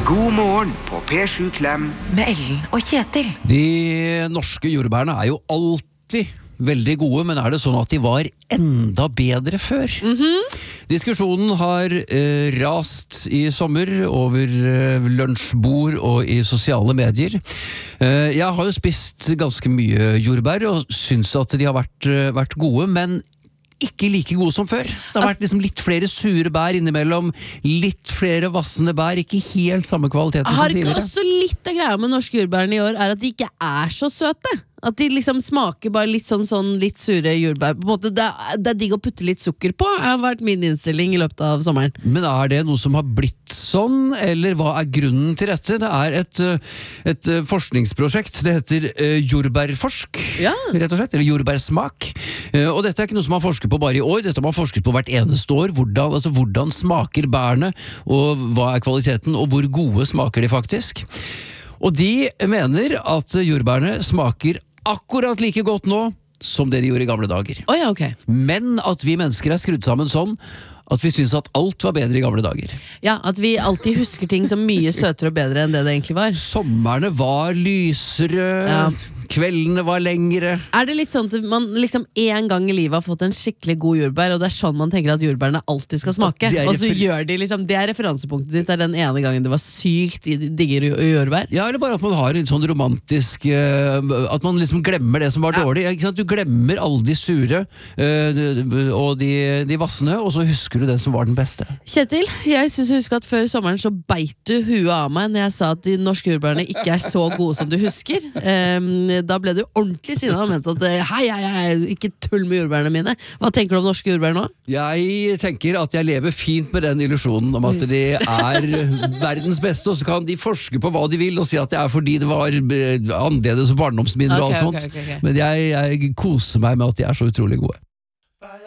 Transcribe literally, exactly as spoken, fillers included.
God morgen på P sju Klem med Ellen og Kjetil. De norske jordbærene er jo alltid veldig gode, men er det sånn at de var enda bedre før? Mm-hmm. Diskusjonen har eh, rast i sommer over eh, lunsjbord og i sosiale medier. Eh, jeg har jo spist ganske mye jordbær og syns at de har vært, eh, vært gode, men ikke like gode som før. Det har vært liksom litt flere sure bær innimellom, litt flere vassende bær, ikke helt samme kvalitet som Har ikke tidligere. også litt av greia med norske jordbærene i år er at de ikke er så søte. At de liksom smaker bare litt sånn, sånn litt sure jordbær. På en måte, det, er, det er digg å putte litt sukker på, har vært min innstilling i løpet av sommeren. Men er det noe som har blitt sånn, eller hva er grunnen til dette? Det er et, et forskningsprosjekt, det heter uh, jordbærforsk, Ja. rett og slett, eller jordbærsmak. Uh, og dette er ikke noe som man forsker på bare i år, dette har man forsket på hvert eneste år. Hvordan, altså, hvordan smaker bærene, og hva er kvaliteten, og hvor gode smaker de faktisk? Og de mener at jordbærene smaker akkurat like godt nå som det de gjorde i gamle dager. Oh, ja, okay. Men at vi mennesker er skrudd sammen sånn at vi synes at alt var bedre i gamle dager. Ja, at vi alltid husker ting som mye søtere og bedre enn det det egentlig var. Sommerne var lysere, Ja. kveldene var lengre. Er det litt sånn at man liksom en gang i livet har fått en skikkelig god jordbær, og det er sånn man tenker at jordbærene alltid skal smake? Det er Og så refer- gjør de liksom, det er referansepunktet ditt, det er den ene gangen det var sykt digger jordbær. Ja, eller bare at man har en sånn romantisk eh, at man liksom glemmer det som var Ja. dårlig. Ikke sant? Du glemmer alle de sure eh, de- og de, de vassende, og så husker du det som var den beste. Kjetil, jeg synes jeg husker at før sommeren så beit du huet av meg når jeg sa at de norske jordbærene ikke er så gode som du husker. Um, da ble du ordentlig sinna og mente at hei, hei, hei, ikke tull med jordbærene mine. Hva tenker du om norske jordbær nå? Jeg tenker at jeg lever fint med den illusjonen om at de er verdens beste, og så kan de forske på hva de vil og si at det er fordi det var eh, annerledes barndomsminner og Ok, alt ok, sånt. ok, ok. Men jeg, jeg koser meg med at de er så utrolig gode.